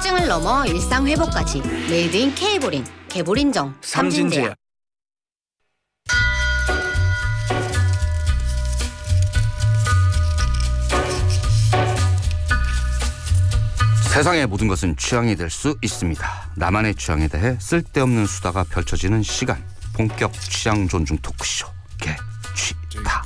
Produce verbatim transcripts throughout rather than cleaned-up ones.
우울증을 넘어 일상 회복까지 메이드 인 K보린, 개보린정, 삼진제약. 세상의 모든 것은 취향이 될 수 있습니다. 나만의 취향에 대해 쓸데없는 수다가 펼쳐지는 시간. 본격 취향 존중 토크쇼 개취다.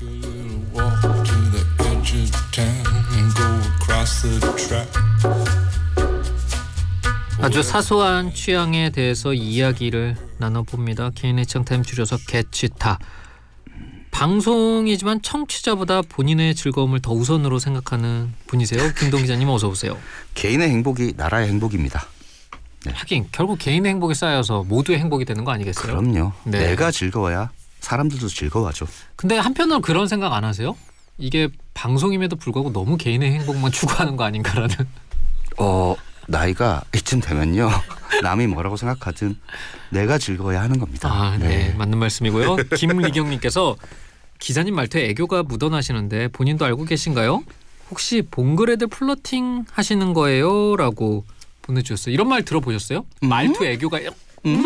아주 사소한 취향에 대해서 이야기를 나눠봅니다. 개인의 취향 줄여서 개취타. 방송이지만 청취자보다 본인의 즐거움을 더 우선으로 생각하는 분이세요. 김동 기자님 어서 오세요. 개인의 행복이 나라의 행복입니다. 네. 하긴 결국 개인의 행복이 쌓여서 모두의 행복이 되는 거 아니겠어요? 그럼요. 네. 내가 즐거워야 사람들도 즐거워하죠. 근데 한편으로 그런 생각 안 하세요? 이게 방송임에도 불구하고 너무 개인의 행복만 추구하는 거 아닌가라는. 어 나이가 이쯤 되면요. 남이 뭐라고 생각하든 내가 즐거워야 하는 겁니다. 아, 네. 네. 맞는 말씀이고요. 김리경님께서 기자님 말투에 애교가 묻어나시는데 본인도 알고 계신가요? 혹시 봉그레들 플러팅 하시는 거예요? 라고 보내주셨어요. 이런 말 들어보셨어요? 음? 말투 애교가 음?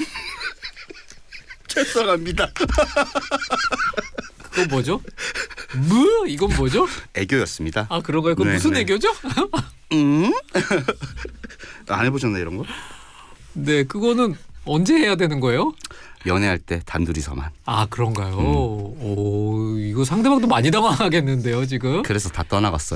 죄송합니다. 그거 뭐죠? 무? 이건 뭐죠? 애교였습니다. 아 그런 거예요? 그건 네, 무슨 네. 애교죠? 음? 안 해보셨나요 이런 거? 네, 그거는 언제 해야 되는 거예요? 연애할 때 단둘이서만. 아 그런가요? 음. 오 이거 상대방도 많이 당황하겠는데요 지금. 그래서 다 떠나갔어요.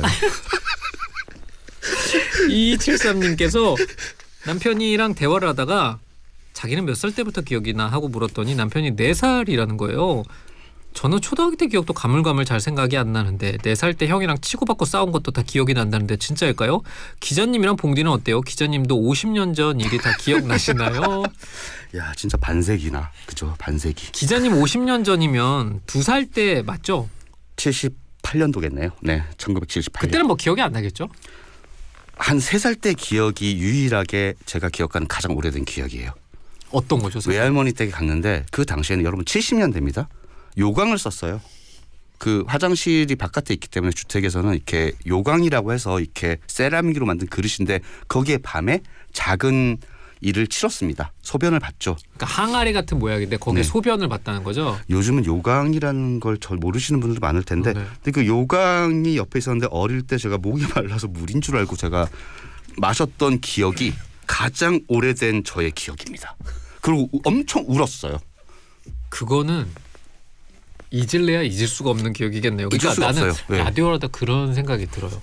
이칠삼님께서 남편이랑 대화를 하다가 자기는 몇 살 때부터 기억이 나 하고 물었더니 남편이 네 살이라는 거예요. 저는 초등학교 때 기억도 가물가물 잘 생각이 안 나는데 네 살 때 형이랑 치고받고 싸운 것도 다 기억이 난다는데 진짜일까요? 기자님이랑 봉디는 어때요? 기자님도 오십 년 전 일이 다 기억나시나요? 야 진짜 반세기나 그죠? 반세기. 기자님 오십 년 전이면 두 살 때 맞죠? 칠십팔 년도겠네요. 네, 천구백칠십팔 년. 그때는 뭐 기억이 안 나겠죠? 한 세 살 때 기억이 유일하게 제가 기억하는 가장 오래된 기억이에요. 어떤 거죠? 외할머니 댁에 갔는데 그 당시에는 여러분 칠십 년대입니다. 요강을 썼어요. 그 화장실이 바깥에 있기 때문에 주택에서는 이렇게 요강이라고 해서 이렇게 세라믹으로 만든 그릇인데 거기에 밤에 작은 일을 치렀습니다. 소변을 봤죠. 그러니까 항아리 같은 모양인데 거기에 네. 소변을 봤다는 거죠? 요즘은 요강이라는 걸 잘 모르시는 분들도 많을 텐데 어, 네. 근데 그 요강이 옆에 있었는데 어릴 때 제가 목이 말라서 물인 줄 알고 제가 마셨던 기억이 가장 오래된 저의 기억입니다. 그리고 엄청 울었어요. 그거는 잊을래야 잊을 수가 없는 기억이겠네요. 잊을 그러니까 수가 나는 없어요. 네. 라디오하다 그런 생각이 들어요.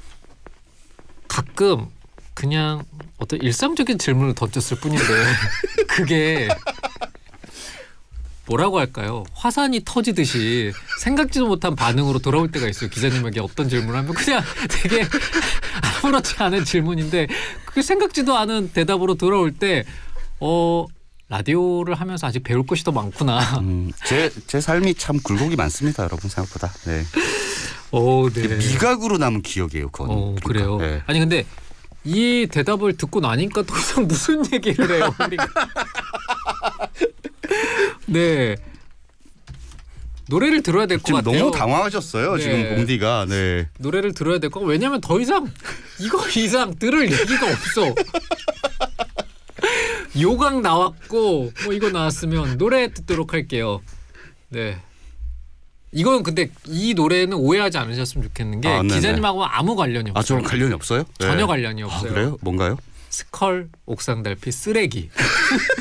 가끔 그냥 어떤 일상적인 질문을 던졌을 뿐인데 그게 뭐라고 할까요? 화산이 터지듯이 생각지도 못한 반응으로 돌아올 때가 있어요. 기자님에게 어떤 질문을 하면 그냥 되게 아무렇지 않은 질문인데 그게 생각지도 않은 대답으로 돌아올 때 어... 라디오를 하면서 아직 배울 것이 더 많구나. 음, 제, 제 삶이 참 굴곡이 많습니다. 여러분 생각보다. 네. 오, 네. 미각으로 남은 기억이에요. 그건. 어, 그러니까. 그래요. 네. 아니 근데 이 대답을 듣고 나니까 더 이상 무슨 얘기를 해요. 그러니까. 네. 노래를 들어야 될 것 같아요. 너무 당황하셨어요. 네. 지금 봉디가. 네. 노래를 들어야 될 것 같고 왜냐하면 더 이상 이거 이상 들을 얘기가 없어. 요강 나왔고 뭐 이거 나왔으면 노래 듣도록 할게요. 네. 이건 근데 이 노래는 오해하지 않으셨으면 좋겠는 게 아, 기자님하고 아무 관련이 없어요. 아, 저랑 관련이 없어요? 전혀 네. 관련이 없어요. 아, 그래요? 뭔가요? 스컬 옥상 달빛 쓰레기.